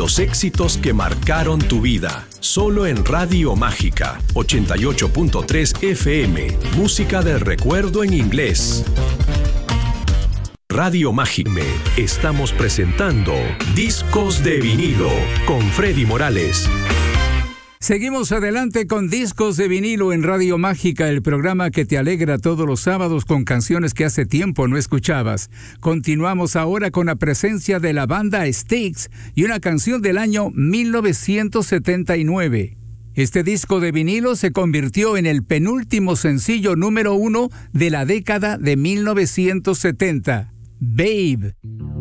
los éxitos que marcaron tu vida. Solo en Radio Mágica 88.3 FM. Música del recuerdo en inglés. Radio Mágica. Estamos presentando Discos de Vinilo con Freddy Morales. Seguimos adelante con Discos de Vinilo en Radio Mágica, el programa que te alegra todos los sábados con canciones que hace tiempo no escuchabas. Continuamos ahora con la presencia de la banda Styx y una canción del año 1979. Este disco de vinilo se convirtió en el penúltimo sencillo número 1 de la década de 1970, Babe.